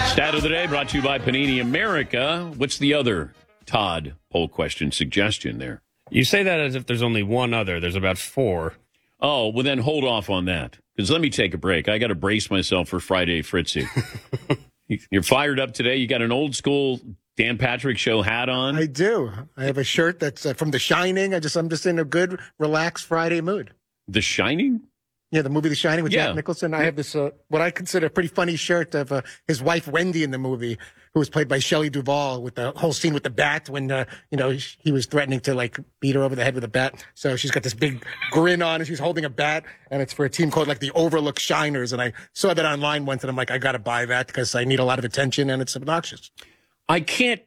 Stat of the day brought to you by Panini America. What's the other Todd poll question suggestion there? You say that as if there's only one other. There's about four. Oh, well, then hold off on that. Because let me take a break. I got to brace myself for Friday Fritzy. You're fired up today. You got an old school Dan Patrick Show hat on. I do. I have a shirt that's from The Shining. I'm just in a good, relaxed Friday mood. The Shining? Yeah, the movie The Shining with Jack Nicholson. I have this, what I consider a pretty funny shirt of his wife, Wendy, in the movie, who was played by Shelley Duvall, with the whole scene with the bat when, he was threatening to, beat her over the head with a bat. So she's got this big grin on and she's holding a bat, and it's for a team called, the Overlook Shiners. And I saw that online once, and I'm like, I got to buy that because I need a lot of attention, and it's obnoxious. I can't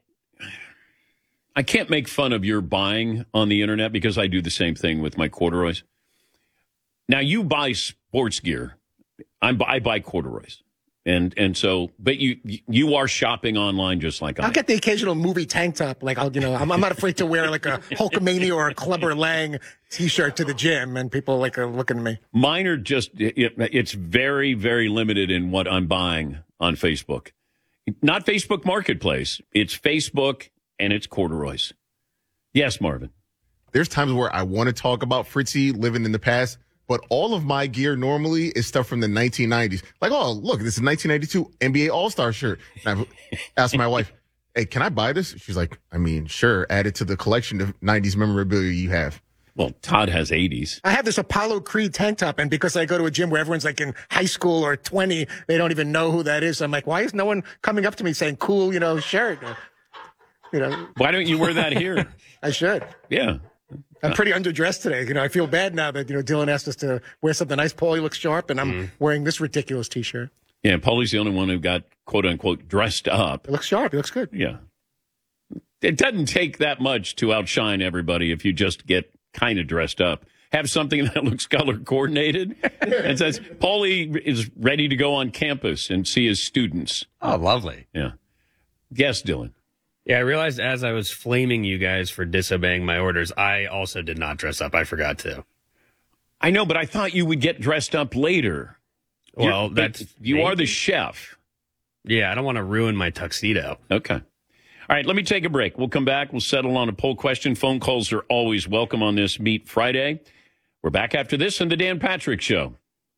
make fun of your buying on the internet because I do the same thing with my corduroys. Now, you buy sports gear. I buy corduroys. And so, but you are shopping online just like I am. I'll get the occasional movie tank top. I'm not afraid to wear a Hulkamania or a Clubber Lang T-shirt to the gym, and people are looking at me. Mine are just, it's very, very limited in what I'm buying on Facebook. Not Facebook Marketplace. It's Facebook and it's corduroys. Yes, Marvin. There's times where I want to talk about Fritzy living in the past, but all of my gear normally is stuff from the 1990s. Oh, look, this is 1992 NBA All-Star shirt. And I asked my wife, hey, can I buy this? She's like, sure. Add it to the collection of 90s memorabilia you have. Well, Todd has 80s. I have this Apollo Creed tank top, and because I go to a gym where everyone's in high school or 20, they don't even know who that is. I'm like, why is no one coming up to me saying, cool, shirt? Why don't you wear that here? I should. Yeah. I'm pretty underdressed today. I feel bad now that, Dylan asked us to wear something nice. Paulie looks sharp, and I'm wearing this ridiculous T-shirt. Yeah, Paulie's the only one who got, quote unquote, dressed up. It looks sharp. It looks good. Yeah. It doesn't take that much to outshine everybody if you just get kind of dressed up. Have something that looks color coordinated and says, Paulie is ready to go on campus and see his students. Oh, lovely. Yeah. Yes, Dylan. Yeah, I realized as I was flaming you guys for disobeying my orders, I also did not dress up. I forgot to. I know, but I thought you would get dressed up later. Well, you are the chef. Yeah, I don't want to ruin my tuxedo. Okay. All right, let me take a break. We'll come back. We'll settle on a poll question. Phone calls are always welcome on this Meet Friday. We're back after this on the Dan Patrick Show.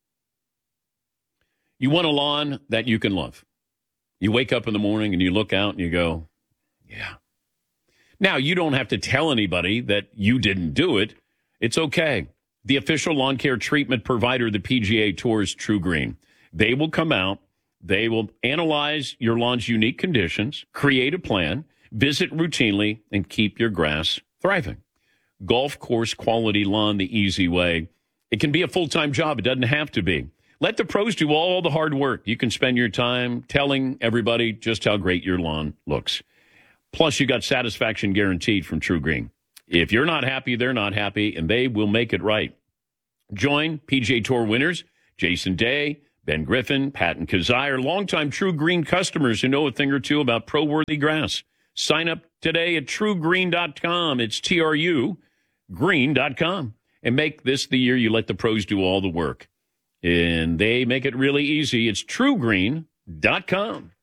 You want a lawn that you can love. You wake up in the morning and you look out and you go, yeah. Now, you don't have to tell anybody that you didn't do it. It's okay. The official lawn care treatment provider of the PGA Tour is True Green. They will come out. They will analyze your lawn's unique conditions, create a plan, visit routinely, and keep your grass thriving. Golf course quality lawn the easy way. It can be a full-time job. It doesn't have to be. Let the pros do all the hard work. You can spend your time telling everybody just how great your lawn looks. Plus, you got satisfaction guaranteed from True Green. If you're not happy, they're not happy, and they will make it right. Join PGA Tour winners Jason Day, Ben Griffin, Patton Kazire, longtime True Green customers who know a thing or two about pro-worthy grass. Sign up today at truegreen.com. It's TRU, green.com. And make this the year you let the pros do all the work. And they make it really easy. It's truegreen.com.